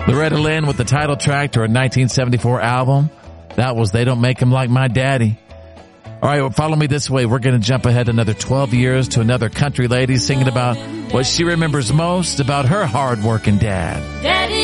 Loretta Lynn with the title track to her 1974 album. That was They Don't Make 'Em Like My Daddy. All right, well, follow me this way. We're going to jump ahead another 12 years to another country lady singing about what she remembers most about her hard-working dad. Daddy